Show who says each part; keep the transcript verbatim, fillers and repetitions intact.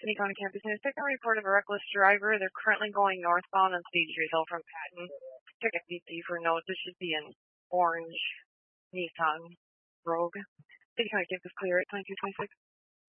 Speaker 1: City County Campus News. Second report of a reckless driver. They're currently going northbound on State Street Hill from Patton. Check F B C for notes. This should be an orange Nissan Rogue. City County Campus clear at twenty-two twenty-six.